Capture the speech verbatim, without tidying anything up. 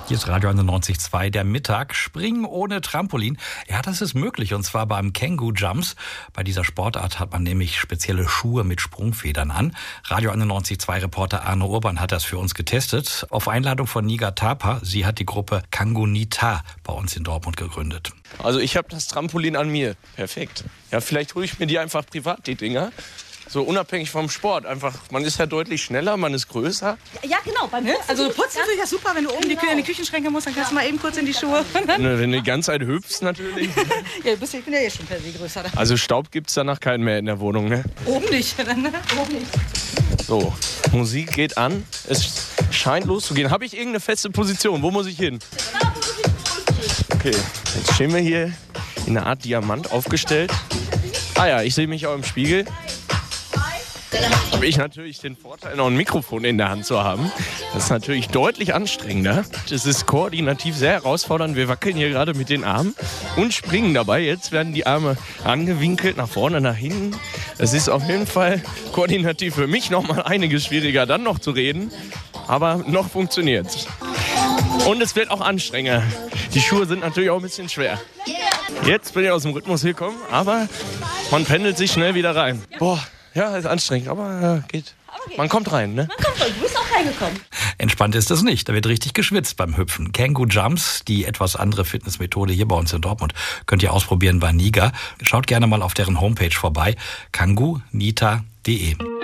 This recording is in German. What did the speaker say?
Hier ist Radio einundneunzig Komma zwei, der Mittag. Springen ohne Trampolin. Ja, das ist möglich, und zwar beim Kangoo Jumps. Bei dieser Sportart hat man nämlich spezielle Schuhe mit Sprungfedern an. Radio einundneunzig Komma zwei Reporter Arne Urban hat das für uns getestet. Auf Einladung von Niga Thapa. Sie hat die Gruppe Kangoo Nita bei uns in Dortmund gegründet. Also ich habe das Trampolin an mir. Perfekt. Ja, vielleicht hole ich mir die einfach privat, die Dinger. So unabhängig vom Sport. Einfach, man ist ja deutlich schneller, man ist größer. Ja, genau. Beim Putzen also putzen finde ich das super, wenn du oben genau. die, in die Küchenschränke musst, dann kannst du mal eben kurz in die Schuhe. Ne, wenn du die ganze Zeit hüpfst natürlich. Ja, bist, ich bin ja eh schon per se größer. Also Staub gibt es danach keinen mehr in der Wohnung, ne? Oben nicht. Oben nicht. So, Musik geht an. Es scheint loszugehen. Habe ich irgendeine feste Position? Wo muss ich hin? Okay, jetzt stehen wir hier in einer Art Diamant aufgestellt. Ah ja, ich sehe mich auch im Spiegel. Habe ich natürlich den Vorteil, noch ein Mikrofon in der Hand zu haben. Das ist natürlich deutlich anstrengender. Es ist koordinativ sehr herausfordernd. Wir wackeln hier gerade mit den Armen und springen dabei. Jetzt werden die Arme angewinkelt, nach vorne, nach hinten. Es ist auf jeden Fall koordinativ für mich noch mal einiges schwieriger, dann noch zu reden. Aber noch funktioniert es. Und es wird auch anstrengender. Die Schuhe sind natürlich auch ein bisschen schwer. Jetzt bin ich aus dem Rhythmus gekommen, aber man pendelt sich schnell wieder rein. Boah. Ja, ist anstrengend, aber äh, geht. Man kommt rein, ne? Man kommt rein, du bist auch reingekommen. Entspannt ist das nicht, da wird richtig geschwitzt beim Hüpfen. Kangoo Jumps, die etwas andere Fitnessmethode hier bei uns in Dortmund, könnt ihr ausprobieren bei Niga. Schaut gerne mal auf deren Homepage vorbei, kangoo nita punkt de.